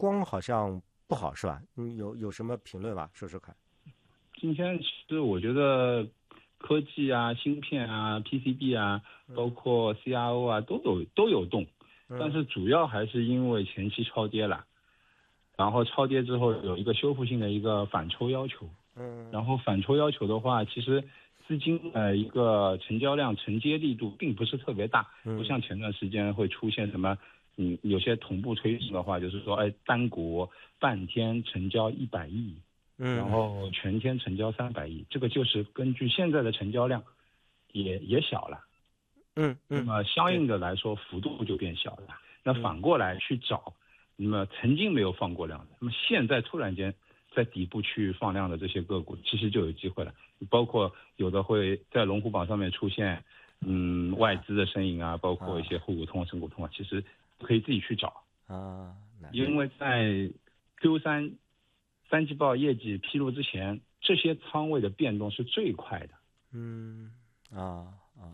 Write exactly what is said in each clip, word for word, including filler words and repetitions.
光好像不好是吧？嗯，有有什么评论吧？说说看。 今天其实我觉得科技啊、芯片啊、P C B 啊，包括 C R O 啊，都有都有动，但是主要还是因为前期超跌了，然后超跌之后有一个修复性的一个反抽要求。嗯，然后反抽要求的话，其实资金呃一个成交量承接力度并不是特别大，不像前段时间会出现什么，嗯，有些同步推送的话，就是说，哎，单股半天成交一百亿，嗯，然后全天成交三百亿，这个就是根据现在的成交量也也小了， 嗯嗯， 那么相应的来说幅度就变小了。那反过来去找，那么曾经没有放过量的，那么现在突然间在底部区域放量的这些个股，其实就有机会了。包括有的会在龙虎榜上面出现，嗯，外资的身影啊，包括一些沪股通、深股通啊，其实可以自己去找啊。因为在 Q 三三季报业绩披露之前，这些仓位的变动是最快的。 嗯啊啊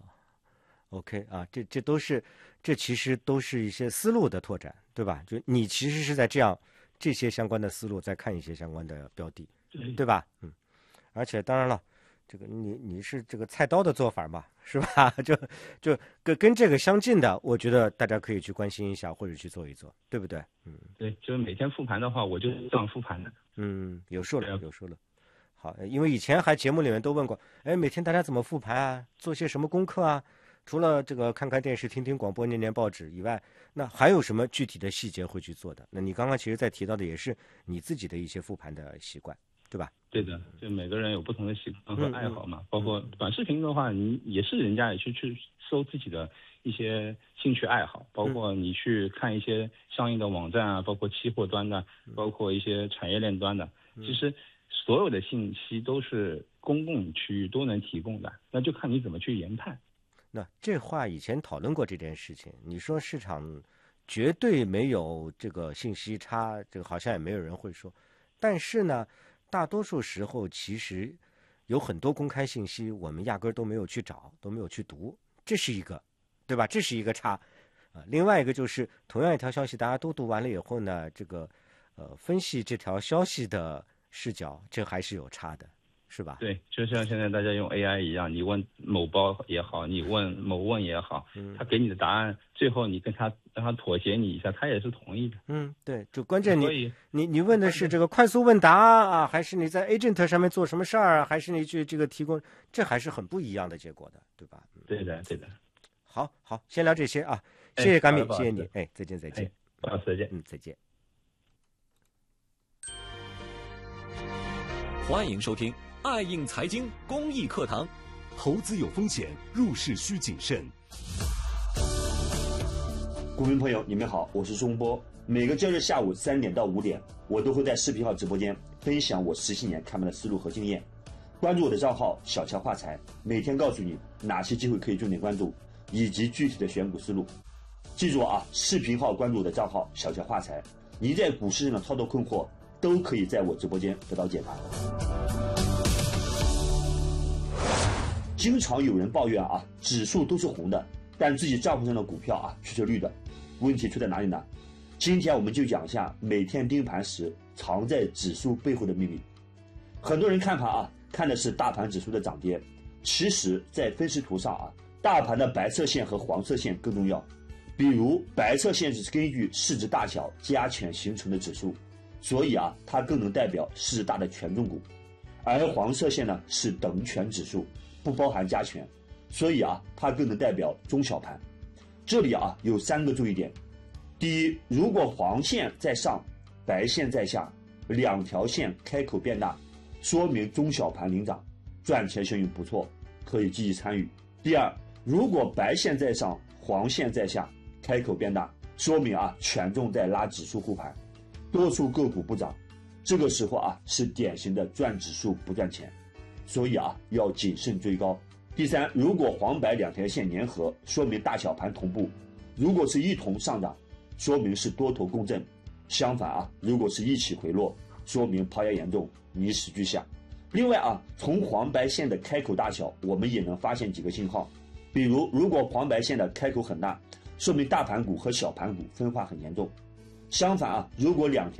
，OK 啊，这这都是这其实都是一些思路的拓展，对吧？就你其实是在这样。这些相关的思路，再看一些相关的标的，对, 对吧？嗯，而且当然了，这个你你是这个菜刀的做法嘛，是吧？就就跟跟这个相近的，我觉得大家可以去关心一下，或者去做一做，对不对？嗯， 对，就是每天复盘的话，我就这样复盘的。 嗯，有数了，有数了。好，因为以前还节目里面都问过，哎，每天大家怎么复盘啊？做些什么功课啊？除了这个看看电视、听听广播、念念报纸以外，那还有什么具体的细节会去做的？那你刚刚其实在提到的也是你自己的一些复盘的习惯，对吧？ 对的，就每个人有不同的习惯和爱好嘛。嗯嗯、包括短视频的话，你也是人家也去去搜自己的一些兴趣爱好，包括你去看一些相应的网站啊，包括期货端的，包括一些产业链端的，其实所有的信息都是公共区域都能提供的，那就看你怎么去研判。 那这话以前讨论过这件事情，你说市场绝对没有这个信息差，这个好像也没有人会说。但是呢，大多数时候其实有很多公开信息，我们压根儿都没有去找，都没有去读，这是一个，对吧？这是一个差啊。另外一个就是同样一条消息，大家都读完了以后呢，这个呃分析这条消息的视角，这还是有差的。是吧？ 对，就像现在大家用 A I 一样，你问某包也好，你问某问也好，嗯，他给你的答案，最后你跟他让他妥协你一下，他也是同意的。 嗯，对，就关键你你你问的是这个快速问答啊，还是你在 agent 上面做什么事儿啊，还是你去这个提供，这还是很不一样的结果的，对吧？ 嗯、对的，对的。 好好，先聊这些啊，谢谢甘敏，谢谢你，哎，再见，再见， 不好意思，再见， 嗯，再见。 欢迎收听爱应财经公益课堂， 投资有风险，入市需谨慎。股民朋友，你们好，我是钟波。每个周日下午三点到五点，我都会在视频号直播间分享我十七年看盘的思路和经验。关注我的账号小乔话财，每天告诉你哪些机会可以重点关注，以及具体的选股思路。记住啊，视频号关注我的账号小乔话财，您在股市上的操作困惑都可以在我直播间得到解答。经常有人抱怨啊，指数都是红的，但自己账户上的股票啊却是绿的，问题出在哪里呢？今天我们就讲一下每天盯盘时藏在指数背后的秘密。很多人看盘啊，看的是大盘指数的涨跌，其实在分时图上啊，大盘的白色线和黄色线更重要。比如白色线是根据市值大小加权形成的指数，所以啊，它更能代表市值大的权重股，而黄色线呢是等权指数，不包含加权，所以啊，它更能代表中小盘。这里啊有三个注意点：第一，如果黄线在上，白线在下，两条线开口变大，说明中小盘领涨，赚钱效应不错，可以积极参与。第二，如果白线在上，黄线在下，开口变大，说明啊权重在拉指数护盘，多数个股不涨，这个时候啊是典型的赚指数不赚钱，所以啊要谨慎追高。第三，如果黄白两条线粘合，说明大小盘同步，如果是一同上涨，说明是多头共振，相反啊如果是一起回落，说明抛压严重，泥石俱下。另外啊，从黄白线的开口大小，我们也能发现几个信号，比如如果黄白线的开口很大，说明大盘股和小盘股分化很严重，相反啊，如果两条